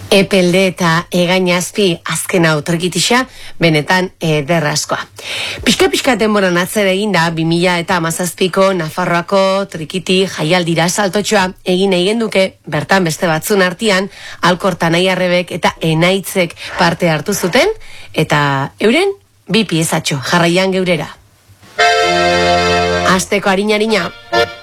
Epelde eta egainazpi azken hau trikitixa, benetan derraskoa. Pixka denboran atzera eginda, 2017ko Nafarroako trikiti jaialdira saltotxoa egin duke, bertan beste batzun artean, Alkorta Naiarrebek eta Enaitzek parte hartu zuten, eta euren bi piezatxo jarraian geurera. Asteko harina.